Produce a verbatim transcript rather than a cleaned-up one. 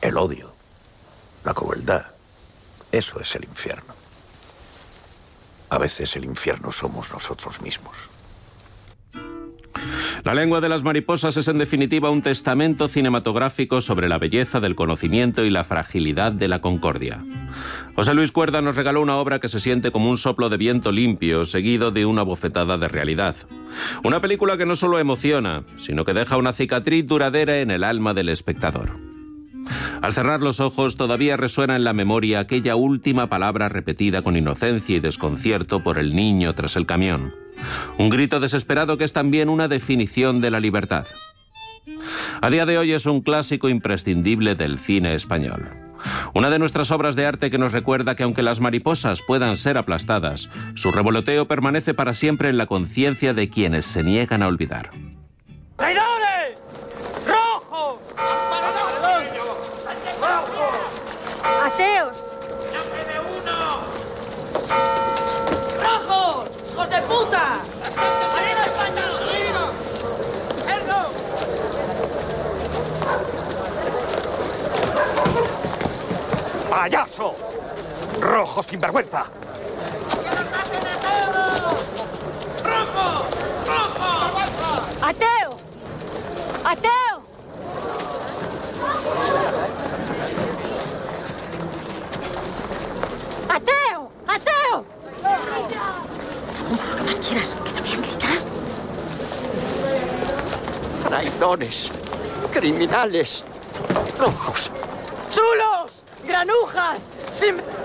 el odio, la crueldad. Eso es el infierno. A veces el infierno somos nosotros mismos. La lengua de las mariposas es en definitiva un testamento cinematográfico sobre la belleza del conocimiento y la fragilidad de la concordia. José Luis Cuerda nos regaló una obra que se siente como un soplo de viento limpio, seguido de una bofetada de realidad. Una película que no solo emociona, sino que deja una cicatriz duradera en el alma del espectador. Al cerrar los ojos todavía resuena en la memoria aquella última palabra repetida con inocencia y desconcierto por el niño tras el camión. Un grito desesperado que es también una definición de la libertad. A día de hoy es un clásico imprescindible del cine español. Una de nuestras obras de arte que nos recuerda que aunque las mariposas puedan ser aplastadas, su revoloteo permanece para siempre en la conciencia de quienes se niegan a olvidar. ¡Traidores! ¡Rojos! ¡Ateos! ¡Rojos! ¡Hijos de puta! ¡Arriba España! ¡Ergo! ¡Payaso! ¡Rojo sinvergüenza! ¡Rojo! ¡Rojo! ¡Ateo! ¡Ateo! ¡Ateo! ¡Ateo! Lo que más quieras, que te voy a gritar. Traidores, criminales, rojos. ¡Chulos! ¡Granujas! ¡Sin...